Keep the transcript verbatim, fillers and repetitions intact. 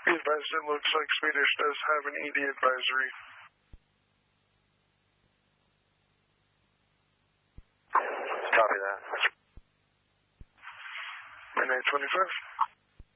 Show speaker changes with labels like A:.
A: Be advised, it looks like Swedish does have an E D advisory.
B: Copy that.
A: nine twenty-five.